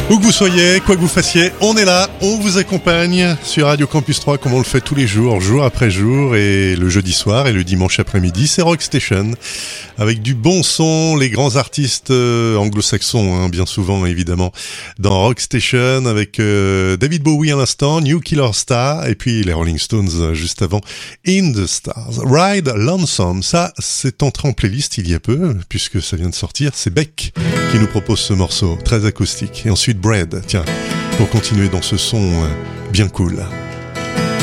Où que vous soyez, quoi que vous fassiez, on est là, on vous accompagne sur Radio Campus 3 comme on le fait tous les jours, jour après jour, et le jeudi soir et le dimanche après-midi, c'est Rockstation, avec du bon son, les grands artistes anglo-saxons, bien souvent évidemment, dans Rockstation, avec David Bowie à l'instant, New Killer Star, et puis les Rolling Stones juste avant, In the Stars. Ride Lonesome, ça c'est entré en playlist il y a peu, puisque ça vient de sortir, c'est Beck qui nous propose ce morceau, très acoustique, et ensuite Bread, tiens, pour continuer dans ce son bien cool.